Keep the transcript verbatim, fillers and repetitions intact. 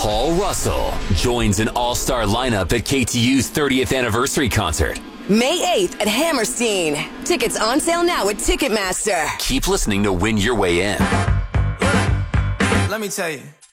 Paul Russell joins an all-star lineup at K T U's thirtieth anniversary concert. May eighth at Hammerstein. Tickets on sale now at Ticketmaster. Keep listening to win your way in. Let me tell you.